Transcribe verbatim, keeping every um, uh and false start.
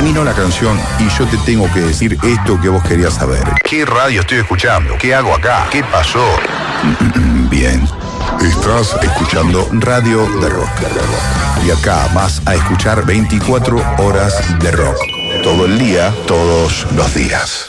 terminó la canción y yo te tengo que decir esto que vos querías saber. ¿Qué radio estoy escuchando? ¿Qué hago acá? ¿Qué pasó? Bien. Estás escuchando Radio de Rock. Y acá vas a escuchar veinticuatro horas de rock. Todo el día, todos los días.